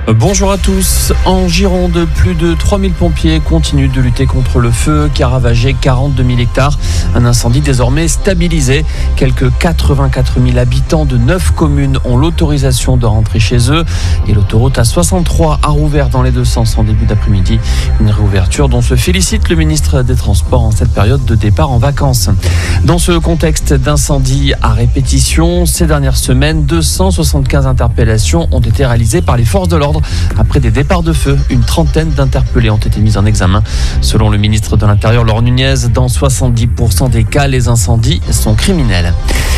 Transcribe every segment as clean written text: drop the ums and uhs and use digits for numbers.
Bonjour à tous. En Gironde, plus de 3000 pompiers continuent de lutter contre le feu qui a ravagé 42 000 hectares. Un incendie désormais stabilisé. Quelques 84 000 habitants de 9 communes ont l'autorisation de rentrer chez eux. Et l'autoroute A63 a rouvert dans les deux sens en début d'après-midi. Une réouverture dont se félicite le ministre des Transports en cette période de départ en vacances. Dans ce contexte d'incendie à répétition, ces dernières semaines, 275 interpellations ont été réalisées par les forces de l'ordre. Après des départs de feu, une trentaine d'interpellés ont été mis en examen. Selon le ministre de l'Intérieur, Laure Nunez, dans 70% des cas, les incendies sont criminels.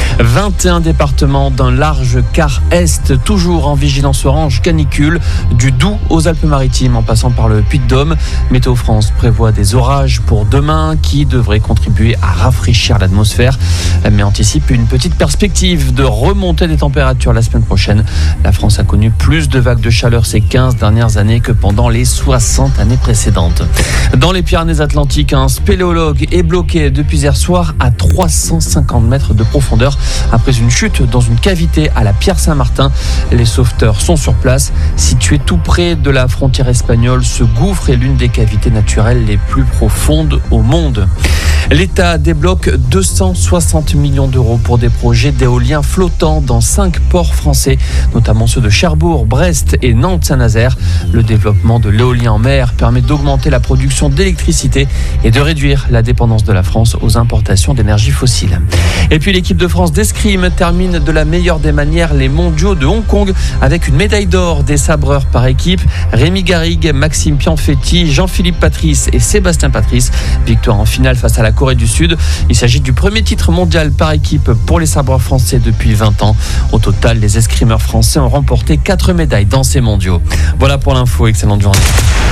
21 départements d'un large quart est, toujours en vigilance orange canicule, du Doubs aux Alpes-Maritimes en passant par le Puy-de-Dôme. Météo France prévoit des orages pour demain qui devraient contribuer à rafraîchir l'atmosphère, mais anticipe une petite perspective de remontée des températures la semaine prochaine. La France a connu plus de vagues de chaleur ces 15 dernières années que pendant les 60 années précédentes. Dans les Pyrénées-Atlantiques, un spéléologue est bloqué depuis hier soir à 350 mètres de profondeur après une chute dans une cavité à la Pierre-Saint-Martin. Les sauveteurs sont sur place. Situé tout près de la frontière espagnole, ce gouffre est l'une des cavités naturelles les plus profondes au monde. L'État débloque 260 millions d'euros pour des projets d'éoliens flottants dans 5 ports français, notamment ceux de Cherbourg, Brest et Nantes-Saint-Nazaire. Le développement de l'éolien en mer permet d'augmenter la production d'électricité et de réduire la dépendance de la France aux importations d'énergie fossile. Et puis l'équipe de France d'escrime termine de la meilleure des manières les mondiaux de Hong Kong avec une médaille d'or des sabreurs par équipe. Rémi Garrigue, Maxime Pianfetti, Jean-Philippe Patrice et Sébastien Patrice. Victoire en finale face à la Corée du Sud. Il s'agit du premier titre mondial par équipe pour les sabreurs français depuis 20 ans. Au total, les escrimeurs français ont remporté 4 médailles dans ces mondiaux. Voilà pour l'info, excellente journée.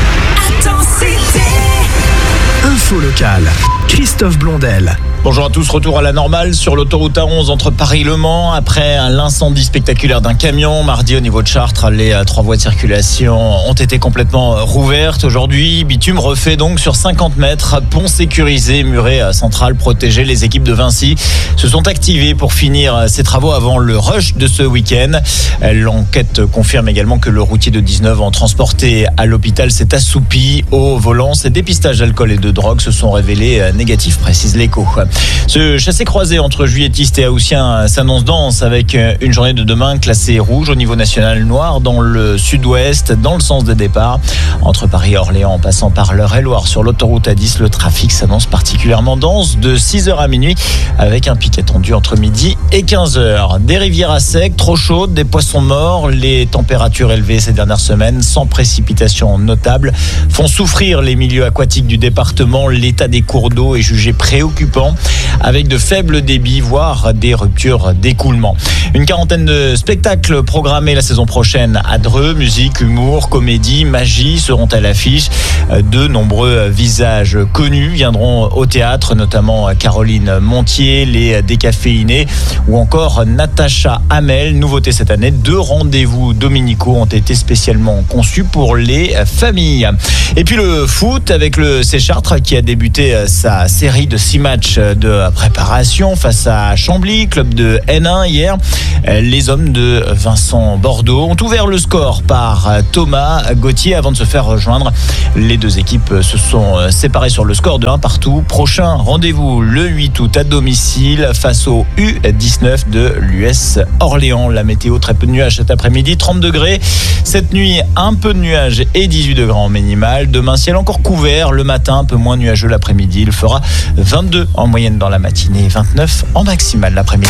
Info locale, Christophe Blondel. Bonjour à tous, retour à la normale sur l'autoroute A11 entre Paris et Le Mans. Après l'incendie spectaculaire d'un camion, mardi au niveau de Chartres, les 3 voies de circulation ont été complètement rouvertes. Aujourd'hui, bitume refait donc sur 50 mètres, pont sécurisé, muret central protégé. Les équipes de Vinci se sont activées pour finir ces travaux avant le rush de ce week-end. L'enquête confirme également que le routier de 19 ans transporté à l'hôpital s'est assoupi au volant. Ses dépistages d'alcool et de drogue se sont révélés négatifs, précise l'Écho. Ce chassé-croisé entre juilletistes et haussiens s'annonce dense avec une journée de demain classée rouge au niveau national, noir dans le sud-ouest, dans le sens des départs. Entre Paris et Orléans, en passant par l'Eure-et-Loir sur l'autoroute A10, le trafic s'annonce particulièrement dense de 6h à minuit avec un pic attendu entre midi et 15h. Des rivières à sec, trop chaudes, des poissons morts, les températures élevées ces dernières semaines sans précipitation notable font souffrir les milieux aquatiques du département. L'état des cours d'eau est jugé préoccupant, avec de faibles débits, voire des ruptures d'écoulement. Une quarantaine de spectacles programmés la saison prochaine à Dreux. Musique, humour, comédie, magie seront à l'affiche. De nombreux visages connus viendront au théâtre, notamment Caroline Montier, les Décaféinés ou encore Natacha Hamel. Nouveauté cette année, 2 rendez-vous dominicaux ont été spécialement conçus pour les familles. Et puis le foot avec le C Chartres qui a débuté sa série de 6 matchs de préparation face à Chambly, club de N1 hier. Les hommes de Vincent Bordeaux ont ouvert le score par Thomas Gauthier avant de se faire rejoindre. Les deux équipes se sont séparées sur le score de 1 partout. Prochain rendez-vous le 8 août à domicile face au U19 de l'US Orléans. La météo, très peu de nuages cet après-midi, 30 degrés. Cette nuit, un peu de nuages et 18 degrés en minimal. Demain, ciel encore couvert. Le matin, un peu moins nuageux l'après-midi. Il fera 22 en moyenne dans la matinée, 29 en maximale l'après-midi.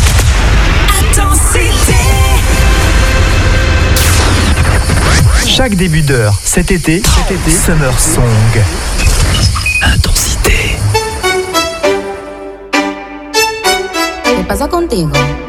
Chaque début d'heure cet été, Summer Song. Intensité. ¿Qué pasa contigo?